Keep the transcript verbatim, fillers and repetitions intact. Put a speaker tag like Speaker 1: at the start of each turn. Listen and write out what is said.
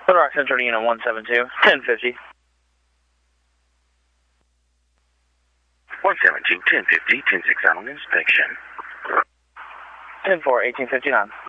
Speaker 1: Little Rock Central Unit one seven two, ten fifty.
Speaker 2: one seven two, ten fifty, ten six on inspection.
Speaker 1: ten four, eighteen fifty-nine.